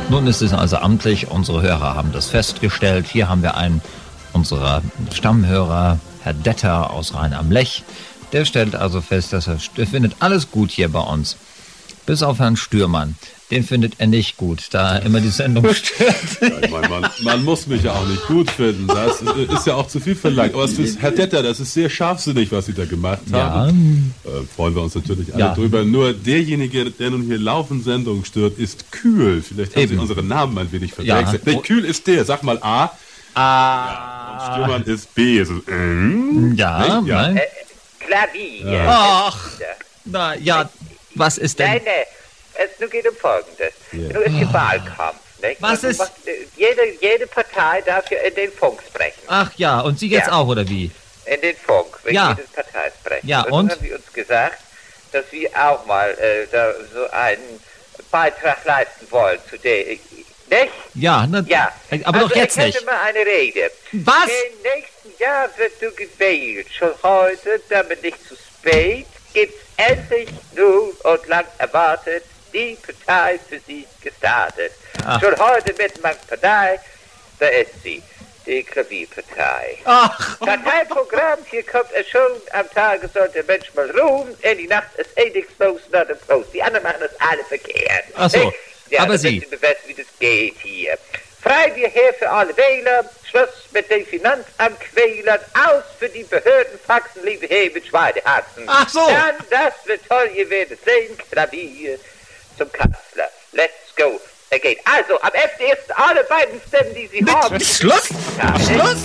Nun ist es also amtlich, unsere Hörer haben das festgestellt. Hier haben wir einen unserer Stammhörer, Herr Detter aus Rhein am Lech. Der stellt also fest, dass er findet alles gut hier bei uns. Bis auf Herrn Stürmann. Den findet er nicht gut, da er immer die Sendung stört. Ja, ich meine, man muss mich ja auch nicht gut finden. Das ist ja auch zu viel verlangt. Aber Herr Detter, das ist sehr scharfsinnig, was Sie da gemacht haben. Ja. Freuen wir uns natürlich alle drüber. Nur derjenige, der nun hier laufend Sendungen stört, ist Kühl. Vielleicht haben Sie unseren Namen ein wenig verwechselt. Ja. Nee, Kühl ist der. Sag mal A. Ja, und Stürmann ist B. Also, ja, nein. Klavier. Ja. Ach, na ja, was ist denn? Nein, es geht um Folgendes. Nun ist hier Wahlkampf. Nicht? Was ist? Jede Partei darf ja in den Funk sprechen. Ach ja, und Sie jetzt auch, oder wie? In den Funk, wenn jede Partei sprechen. Ja, und? Dann haben wir uns gesagt, dass wir auch mal da so einen Beitrag leisten wollen zu der... Nicht? Ja, ja. Aber also doch jetzt nicht. Ich hätte mal eine Rede. Was? Im nächsten Jahr wird du gewählt. Schon heute, damit nicht zu spät, gibt's endlich nun und lang erwartet die Partei für Sie gestartet. Ach. Schon heute wird man Partei, da ist sie, die Klavierpartei. Ach. Parteiprogramm, hier kommt es schon, am Tage soll der Mensch mal ruhen, in die Nacht ist nichts los, not im Prost. Die anderen machen das alle verkehrt. Ach so, ja, aber Sie... Sie wissen, wie das geht hier. Frei wir her für alle Wähler, Schluss mit den Finanzamtquälern, aus für die Behördenfaxen, liebe Herr mit Schweinehaxen. Ach so. Dann, das wird toll, ihr werdet sehen, Klavier zum Kanzler. Let's go. Er geht. Also, am 11.1. alle beiden Stimmen, die Sie haben. Schluss! Ja, Schluss!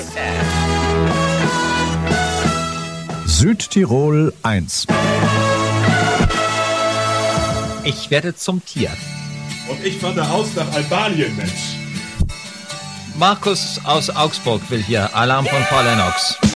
Südtirol 1. Ich werde zum Tier. Und ich von da aus nach Albanien, Mensch. Markus aus Augsburg will hier Alarm von Frau Lennox.